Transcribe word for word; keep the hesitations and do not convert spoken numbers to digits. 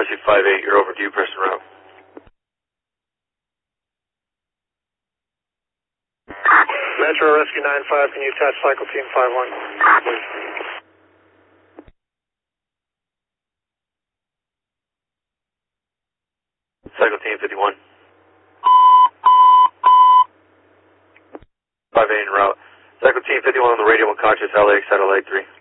Rescue five eight, you're overdue, person route. Metro Rescue nine five, can you attach cycle team five one, please? Cycle team fifty-one. five eight en route. Cycle team fifty-one on the radio, unconscious, L A, X, L A three.